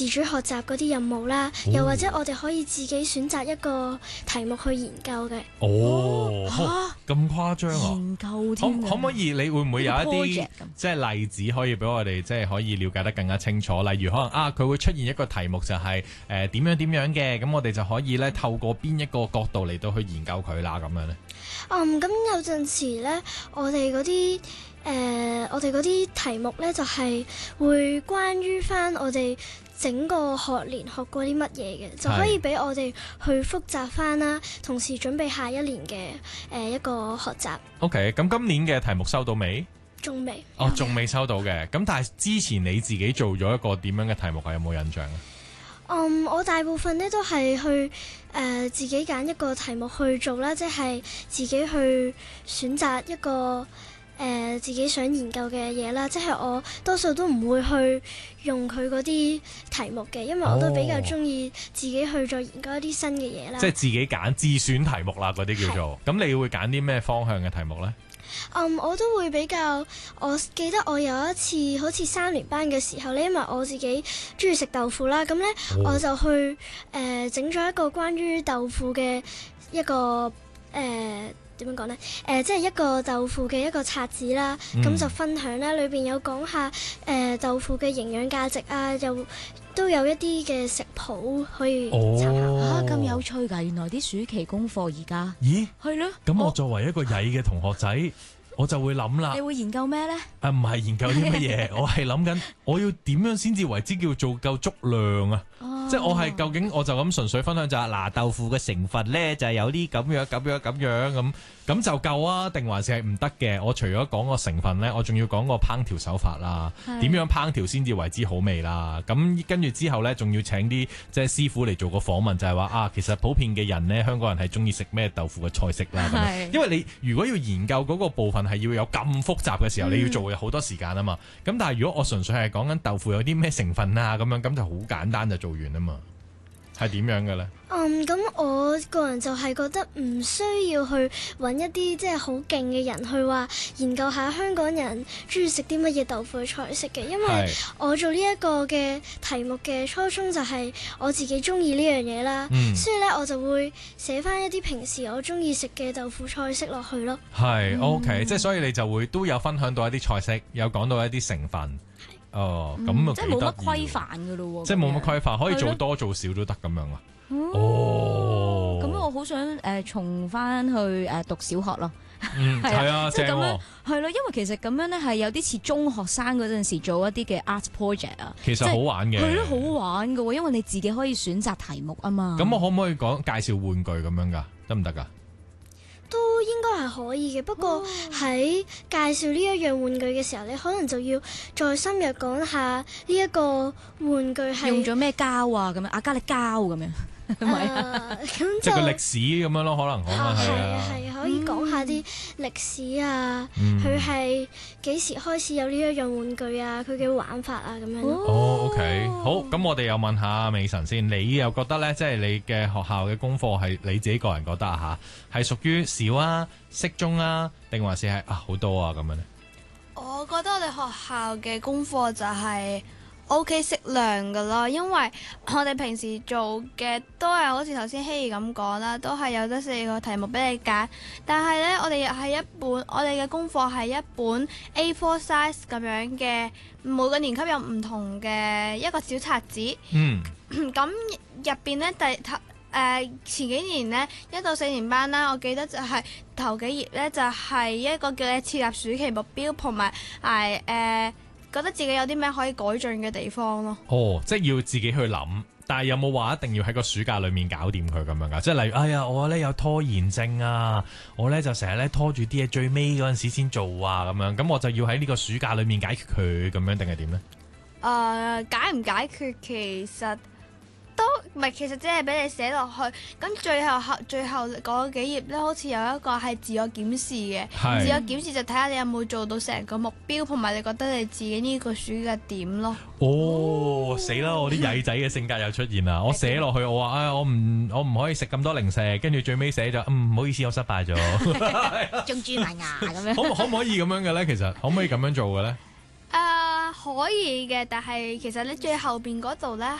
自主學習嗰啲任務啦，又或者我哋可以自己選擇一個題目去研究嘅。 咁誇張啊！ 研究添， 可唔可以？你會唔會有一啲 project 咁即係例子可以俾我哋即係可以了解得更加清楚？例如可能佢會出現一個題目就係點樣嘅，咁我哋就可以咧透過邊一個角度嚟到去研究佢啦，咁樣咧。 咁有陣時咧，我哋嗰啲題目咧就係會關於翻我哋整個學年學過啲乜嘢嘅，就可以俾我哋去複習翻啦，同時準備下一年嘅一個學習。 OK， 咁今年嘅題目收到未？ 仲未。 仲未收到嘅。咁但係之前你自己做咗一個點樣嘅題目有冇印象啊？ 我大部分咧都係去自己揀一個題目去做啦，即係自己去選擇一個自己想研究嘅嘢啦，即係我多數都唔會去用佢嗰啲題目嘅，因為我都比較中意自己去再研究一啲新嘅嘢啦。 即係自己揀自選題目啦，嗰啲叫做。咁你會揀啲咩方向嘅題目呢？ 我都會比較，我記得我有一次好似3年班嘅時候咧，因為我自己中意食豆腐啦，咁咧我就去整咗一個關於豆腐嘅一個點樣講呢？即係一個豆腐嘅一個冊子啦，咁就分享啦，裏邊有講下豆腐嘅營養價值啊，又都有一啲嘅食譜可以參考。 咁有趣㗎！原來啲暑期功課而家， 咦？ 係咯。 咁我作為一個曳嘅同學仔，我就會諗啦。 你會研究咩呢？ 唔係研究啲乜嘢，我係諗緊我要點樣先至為之叫做夠足量啊！即係我係究竟我就咁純粹分享就係嗱，豆腐嘅成分呢，就係有啲咁樣咁就夠啊？定還是係唔得嘅？我除咗講個成分呢，我仲要講個烹調手法啦，點樣烹調先至為之好味啦？咁跟住之後呢，仲要請啲即係師傅嚟做個訪問，就係話其實普遍嘅人呢，香港人係中意食咩豆腐嘅菜式啦。因為你如果要研究嗰個部分係要有咁複雜嘅時候，你要做好多時間啊嘛。咁但係如果我純粹係講緊豆腐有啲咩成分啊咁就好簡單就做完啊嘛。係點樣嘅咧？ 咁我個人就係覺得唔需要去揾一啲即係好勁嘅人去話研究下香港人中意食啲乜嘢豆腐嘅菜式嘅，因為我做呢一個嘅題目嘅初衷就係我自己中意呢樣嘢啦，所以咧我就會寫翻一啲平時我中意食嘅豆腐菜式落去咯。 係 OK，即係所以你就會都有分享到一啲菜式，有講到一啲成分。咁啊， 即係冇乜規範㗎咯喎， 即係冇乜規範，可以做多做少都得咁樣啊。 咁我好想重翻去讀小學咯。 係啊，正喎。 係咯，因為其實咁樣咧係有啲似中學生嗰陣時做一啲嘅 art project 啊。 其實好玩嘅。 係咯，好玩㗎喎，因為你自己可以選擇題目啊嘛。 咁我可唔可以介紹玩具咁樣㗎？得唔得㗎？ 都應該係可以嘅，不過喺介紹呢一樣玩具嘅時候，你可能就要再深入講下呢一個玩具係用咗咩膠啊咁樣，阿加力膠咁樣，係咪啊？ 即係個歷史咁樣咯，可能係可以講下啲歷史啊，佢係幾時開始有呢一樣玩具啊，佢嘅玩法啊咁樣。 OK， 好，咁我哋又問下美神先，你又覺得呢？即係你嘅學校嘅功課係你自己個人覺得係屬於少啊、適中啊，定還是係好多啊咁樣呢？ 我覺得我哋學校嘅功課就係OK 適量㗎咯，因為我哋平時做嘅都係好似頭先希兒咁講啦，都係有得4個題目俾你揀。但係呢，我哋係我哋嘅功課係一本 A4 size 咁樣嘅，每個年級有唔同嘅一個小冊子。咁入邊呢，前幾年呢，1到4年班啦，我記得就係頭幾頁呢，就係一個叫你設立暑期目標，同埋覺得自己有啲咩可以改進嘅地方咯。 即係要自己去諗，但係有冇話一定要喺個暑假裏面搞掂佢咁樣噶？即係例如，我呢有拖延症啊，我呢就成日呢拖住啲嘢最尾嗰陣時先做啊，咁樣，咁我就要喺呢個暑假裏面解決佢咁樣，定係點呢？ 解唔解決其實都唔係，其實只係俾你寫落去，咁最後嗰幾頁咧，好似有一個係自我檢視嘅，自我檢視就睇下你有冇做到成個目標，同埋你覺得你自己呢個暑假點咯。 死啦！我啲曳仔嘅性格又出現啦！我寫落去，我話我唔可以食咁多零食，跟住最尾寫咗唔好意思，我失敗咗， 仲蛀埋牙咁樣。 可唔可以咁樣嘅咧？其實可唔可以咁樣做嘅咧？ 可以嘅，但係其實你最後邊嗰度咧